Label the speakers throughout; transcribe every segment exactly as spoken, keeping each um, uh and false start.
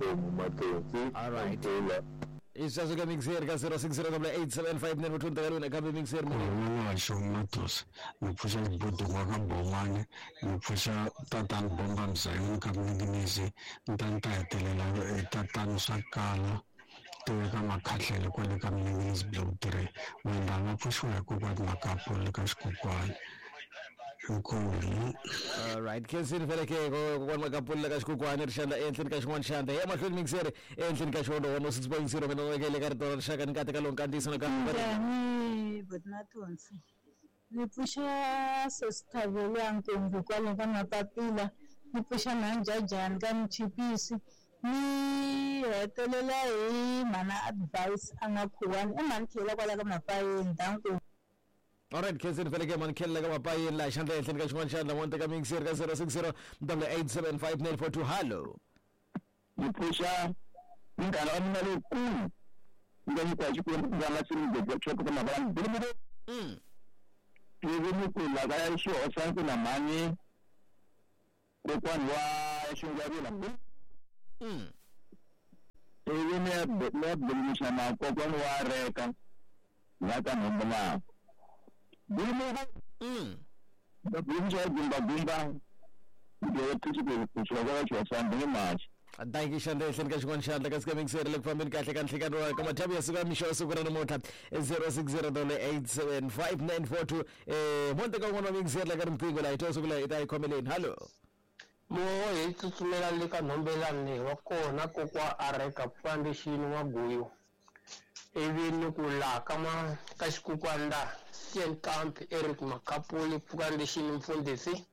Speaker 1: Mbomu Matonsi.
Speaker 2: All right. Ishazo ke mixer ka zero six zero eight seven five nine two three wena ka mixer mo.
Speaker 3: Ngasho Matos. Ngipusha ibudu kwa Mbomane, ngipusha tatani bomba msayo nkamninginisi, ntantayetelela tatani sakala. Tuweka makhahlele kwele kamninginisi block three. Wenda ngapushwa kukwati makapole kashikukwani.
Speaker 2: All right, Kensin Feleke go one makapula ka xikukwana rixandla ehenhleni ka xin'wana xandla ya mahlweni mixer ehenhleni ka xondo one oh six point zero mina ngeke le ka rito rixaka ni kati ka lo nkandisa na ka
Speaker 4: njhani but Matonsi ni pfuxa sosithavela nkungu kwale ka mapapila ni pfuxa manjajani ka michipisi ni hetelela hi mana advice a nga khuwani i mani khela kwala ka mapayeni danku.
Speaker 2: All right, Kensin Feleke man khela ka mapayeni la xandla ehenhleni ka xin'wana xandla monte ka mixer ka zero six zero eight seven five nine four two. Hello
Speaker 1: Ni pfuxa ngana amina le ku ngani kwa xikwembu ngana sini ngeke choko ka mabala bilibili.
Speaker 2: Mm.
Speaker 1: Ni ni ku la ga xo osa ku na mani ko kwani wa xongabila.
Speaker 2: Mm.
Speaker 1: Ewe ne ne bilisha na ko kwani wa reka. Ngaka nombona. Bilibili.
Speaker 2: Mm.
Speaker 1: Da bilisha gumba gumba. Ndio tusi ku kuchwa kwa samba match.
Speaker 2: Thank you xandla ehenhleni ka xin'wana xandla ka sika mixer le ku fambeni kahle ka nhlekani ka mathabu ya suka mixo siku ra namuntlha zero six zero eight seven five nine four two eh monte ka n'wana wa mixer la ka riqingho la hi twa siku la hi ta yi khomeleni. Hallo
Speaker 5: mo hi tsutsumela le ka nhombelani wa kona kokwa Areka Foundation wa Guyo ivi ni ku laha ka ma ka xikukwanda Saint Camp Eric Makapule Foundation mfundhisi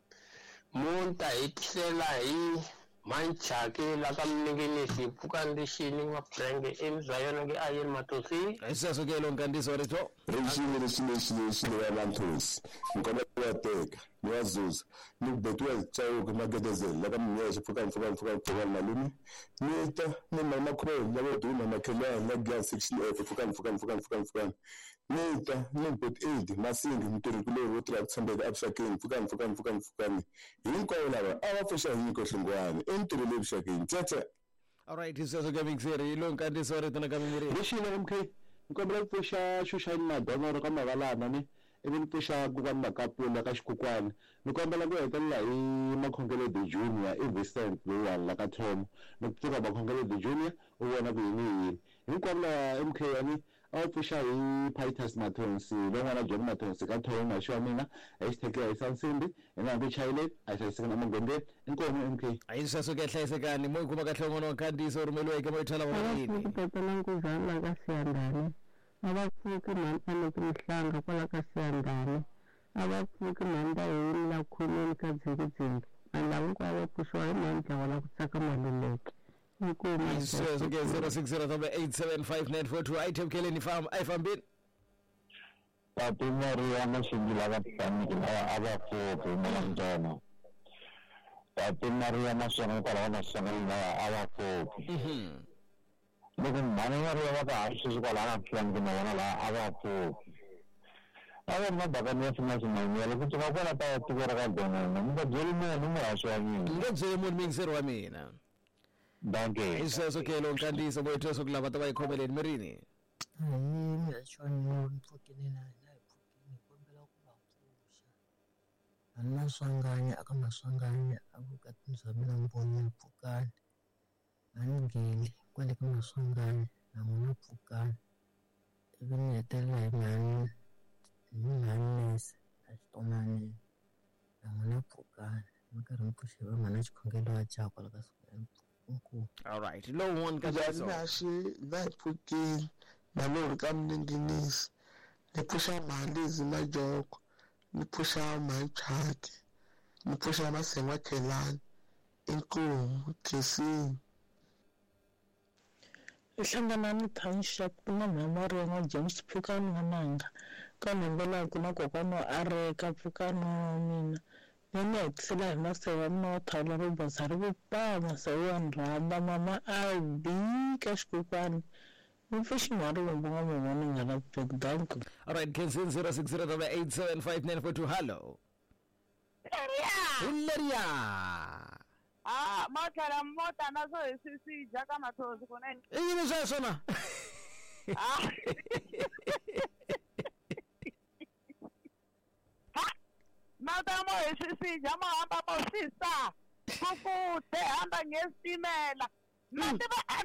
Speaker 5: munta hi tisela hi manchake la ka mninginisi Foundation wa Brenge emzayona ke ayeni Matosi
Speaker 2: isaso ke lo nkandiso rito
Speaker 1: Rishini rishini rishini rishini ya Mantosi Nkoma ya teka niyazuza nibetwa chawo kumagedezela la kamnyeshe fuka mfuka mfuka mfuka malumi nita ni mama khona yabo duma makhelana la gas section F fuka mfuka mfuka mfuka mfuka nita ni bet aid masingi mturi kule wotra tsambeka abshakeni fuka mfuka mfuka mfuka hinkwao lava abafisha hinko hlungwane enturi lebshakeni tata.
Speaker 2: All right, isaso ke mixer lo nkandiso rito na ka mimiri
Speaker 6: Rishini M K nkombela kupusha Shushine Madonoro ka mavalana ni ivi ni pfuxa ku ka Makapula ka xikukwana ni kombela ku hetelela hi Makhongeledi Junior i Vincent loyiwani la ka Thomo ni pfuka Makhongeledi Junior u vona ku yini yini hinkwavo la M K yani a wu pfuxa hi Pitus Matonsi lon'wana John Matonsi ka Thomo maxo ya mina hi xithekela hi Sansimbi hi nga ku chayile a hi hlayiseka na mangondeni inkomo M K
Speaker 2: a isaso ke hlayisekani mo kuma ka hlongono wa nkandiso rhumeliweke mo ithala wa yini
Speaker 4: Petela nkuzana ka Siyandani abapfuki mani faneke mihlanga kwala ka Siyandani abapfuki mani ta hini la khuleni ka Dzingidzingi vanhu lava hinkwavo va pfuxiwa hi mani jawa la ku tsaka maluleke inkomo
Speaker 2: isaso ke zero six zero eight seven five nine four two ayithemkeleni fam ayifambeni
Speaker 1: Tati Maria masingila ka tani la abafuki mlanjana. Tati Maria masana ka la masana la abafuki.
Speaker 2: Mhm
Speaker 1: Lekin mani Maria ka aishi ka la plan ke na la abafuki. Agar na daga ne sima sima ni lekin to ka ta tu ka ka dona nda jeli me no ma asha ni.
Speaker 2: ngeze mo mixer wa mina
Speaker 1: Danke.
Speaker 2: isaso ke lo nkandiso mo itwa siku lava ta va yi khomeleni mirini
Speaker 7: hayi ngiyashona mpfukini na na mpfukini kombela ku va pfuxa a na swanganya aka maswanganya a vukatini bya mina mboni mpfukani a ni ngheni kwale ka maswanganya na n'wina mpfukani ivi ni hetelela hi mhani hi mhanisi a xitomanini na n'wina mpfukani mi karhi mi pfuxiwa mhana xikhongelo ya chakwa la ka siku ya mpfukani.
Speaker 2: all right lo one ka
Speaker 8: Njani nashi na iphukile nalori kamninginisi ni pfuxa mhalizi majoko ni pfuxa manchaki ni pfuxa masengwa khelani inkomo khesini
Speaker 4: ihlangana ni township na memory na James Phukani Nwananga ka nombela ku na kokwana wa Areka Phukani wa mina nene hetisela hi masewa no thawula ro basa ri vupa masewa nrhamba mama a bika xikokwani mipfuxi mari vomba nga mona ni nga na breakdown.
Speaker 2: all right Kensin zero six zero eight seven five nine four two. Hello Hilaria
Speaker 9: Ah, mathala mota naso isisija kama thosi kunene.
Speaker 2: Yini sasona?
Speaker 9: Ah. Ha, mata mo isisija mahamba mosisa. Kukude hamba ngestimela. Mati ba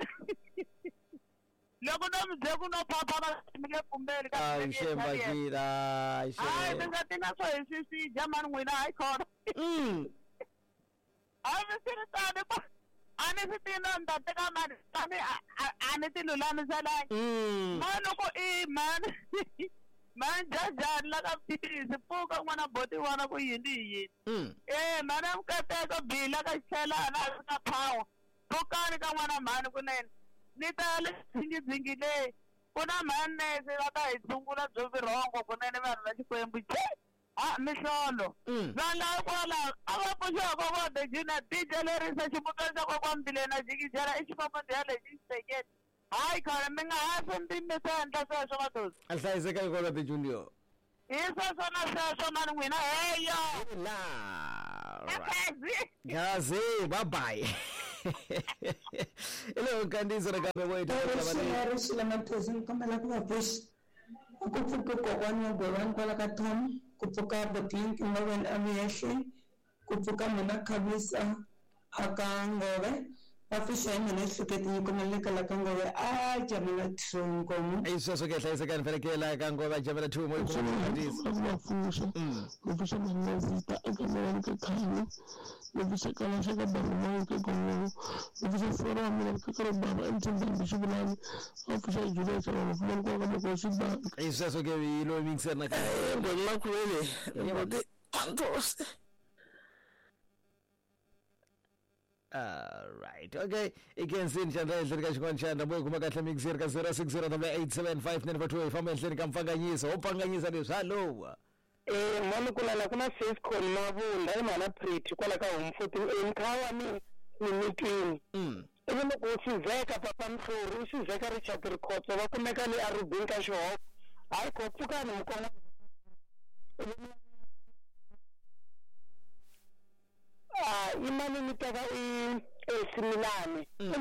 Speaker 9: Loko nomze kunopapa basimile kumbeli ka.
Speaker 2: Ay shemba kira, ay shemba.
Speaker 9: Ay ngathi naso isisija mani ngwina hayi khona.
Speaker 2: Mm.
Speaker 9: Ay misiri tani ba. Ani sitina ndate ka mani. Ani ani tilulani salai.
Speaker 2: Mm.
Speaker 9: Mano ko i man. Man jajan la ka pisi puka ngwana boti wana ko yindi yini.
Speaker 2: Mm.
Speaker 9: Eh mana mkate ko bila ka chela na ka phawo. Pukani ka ngwana mani kunene. Nitale zingi zingi le. Kuna mane se lata itungula byo virongo kunene vanhu va Xikwembu. Ah mihlolo. Lala kwala abapusha ko ko de jina dijeleri sa ximutasa ko kwambile na jikijara ixifambo ya le xistekete. Hayi khona mi nga ha sendini sendla sweswo madosi.
Speaker 2: Alhlayiseka ko ka Junior.
Speaker 9: Isa sona sweswo mani n'wina heyo.
Speaker 2: La.
Speaker 9: Kazi.
Speaker 2: Gazi, bye bye. Hello Candice ra ka boy ta
Speaker 4: Ero siyaro sila matozing kamala ko push. Ako pagko ko ano gowan pala ka Tom, kupuka boting kinawen aviation, kupuka mana kabisa akangowe. Afisha mana suketi ko nalika kangowe a jamana tsungo mu.
Speaker 2: Iso so ke hlayiseka ni felekela ka ngoba jamana two mo ko Candice.
Speaker 8: Abafusha. Ubusha manazita akamela ka khani. Ubusha kala shaka baruma ka gongo. Ubusha fora mina ka karo baba entenda bishibulani. Afusha jude ka mafumani kwa kama kwa shiba.
Speaker 2: Iso so ke ilo mixer na ka.
Speaker 8: Ngoma kwele. Ngode antos.
Speaker 2: All right. Okay. Iken sin chanda endleni ka xin'wana xana moyi kuma kahle mixer ka zero six zero eight seven five nine four two ifamba endleni ka mpfanganyisa wo pfanganyisa leswi hallo.
Speaker 5: Eh mani kulala kuna face call mavunda imana pretty kwala ka home food emkhawa mi mimitini.
Speaker 2: Mm.
Speaker 5: Ivi loko u sizeka papa Mhluri u sizeka Richard Rikhotso va kumeka le arubini ka xihopo. Hayi ko pfukani mukoma. Ah imani mi teka i esimilani.